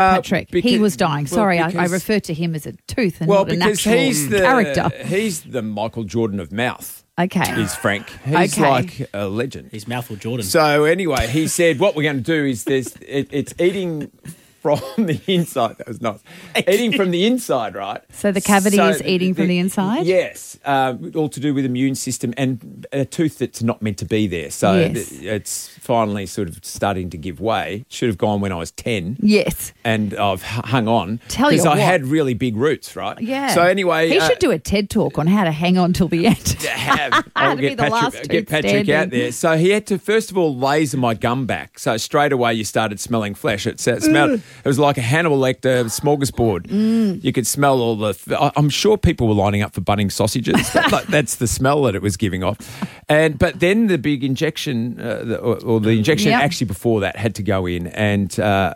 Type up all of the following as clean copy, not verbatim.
Patrick. He because- was dying. well, Sorry, I because- referred to him as a tooth and Well, not an because actual character. he's the Michael Jordan of mouth. Okay. Is Frank. He's Okay. like a legend. He's Mouthful Jordan. So anyway, he said, what we're going to do is it's eating from the inside. That was nice. Eating from the inside, right? So the cavity is eating from the inside? Yes. All to do with immune system and a tooth that's not meant to be there. So Yes. it's finally sort of starting to give way. Should have gone when I was 10. Yes. And I've hung on. Tell you because I what. had really big roots, right? Yeah. So anyway. He should do a TED talk on how to hang on till the end. I'll to be get the last tooth Patrick standing. out there. So he had to first of all laser my gum back. So straight away you started smelling flesh. It smelled. It was like a Hannibal Lecter smorgasbord. You could smell all the. I'm sure people were lining up for Bunnings sausages. That's the smell that it was giving off. But then the big injection, or the injection Yep. actually before that had to go in and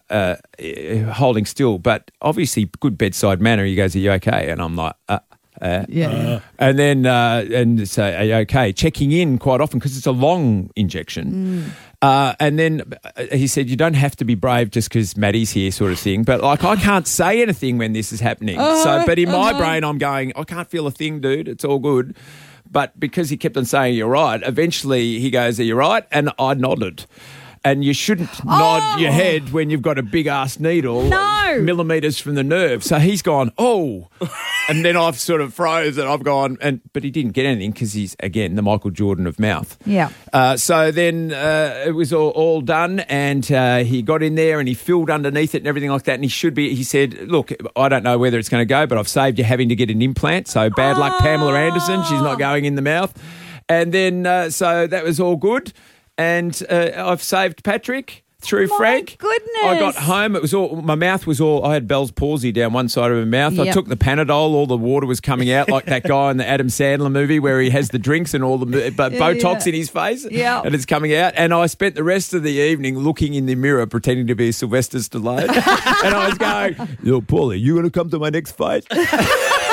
holding still. But obviously good bedside manner. He goes, "Are you okay?" And I'm like. Yeah. And then and say, "Are you okay?" Checking in quite often because it's a long injection. And then he said, "You don't have to be brave just because Maddie's here," sort of thing. But like, I can't say anything when this is happening. But in my brain, I'm going, "I can't feel a thing, dude. It's all good." But because he kept on saying, "You're right," eventually he goes, "Are you right?" And I nodded. And you shouldn't nod your head when you've got a big ass needle millimetres from the nerve. So he's gone, "Oh," and then I've sort of froze and I've gone, but he didn't get anything because he's again the Michael Jordan of mouth. Yeah. So then it was all done, and he got in there and he filled underneath it and everything like that. And he said, "Look, I don't know whether it's going to go, but I've saved you having to get an implant. So bad luck, Pamela Anderson. She's not going in the mouth." And then so that was all good. And I've saved Patrick through Frank. Goodness. I got home. It was all my mouth was all. I had Bell's palsy down one side of my mouth. I Yep. took the Panadol. All the water was coming out like that guy in the Adam Sandler movie where he has the drinks and all the Botox in his face. Yeah. And it's coming out. And I spent the rest of the evening looking in the mirror, pretending to be Sylvester Stallone. And I was going, "Yo, Paulie, you going to come to my next fight?"